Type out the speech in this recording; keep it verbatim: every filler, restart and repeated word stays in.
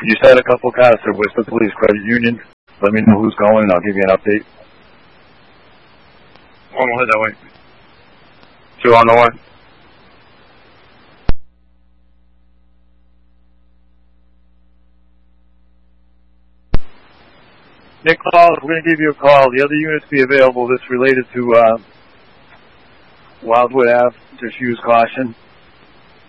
You said a couple cars to Worcester Police Credit Union. Let me know who's going, and I'll give you an update. One will head that way. Two on the way. Nick Hall, we're going to give you a call. The other units be available. This related to uh, Wildwood Avenue. Just use caution.